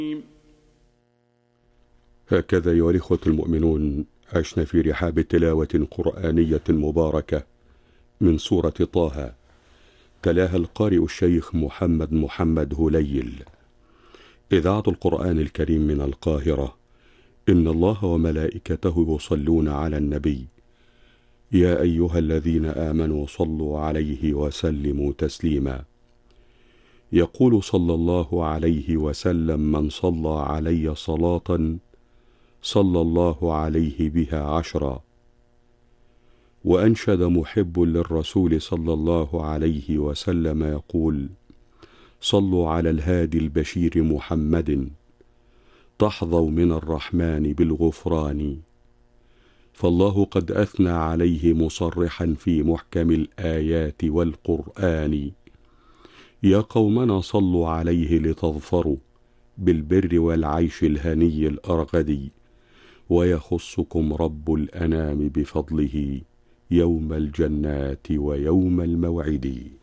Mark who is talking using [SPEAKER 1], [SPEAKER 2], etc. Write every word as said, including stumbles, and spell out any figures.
[SPEAKER 1] هكذا أيها الإخوة المؤمنون عشنا في رحاب تلاوة قرآنية مباركة من سورة طه، تلاها القارئ الشيخ محمد محمد هليل، إذاعة القرآن الكريم من القاهرة. إن الله وملائكته يصلون على النبي، يا أيها الذين آمنوا صلوا عليه وسلموا تسليما. يقول صلى الله عليه وسلم: من صلى علي صلاة صلى الله عليه بها عشرا. وأنشد محب للرسول صلى الله عليه وسلم يقول: صلوا على الهادي البشير محمد، تحظوا من الرحمن بالغفران. فالله قد أثنى عليه مصرحا في محكم الآيات والقرآن: يا قومنا صلوا عليه لتظفروا بالبر والعيش الهني الأرغدي، ويخصكم رب الأنام بفضله يوم الجنات ويوم الموعد.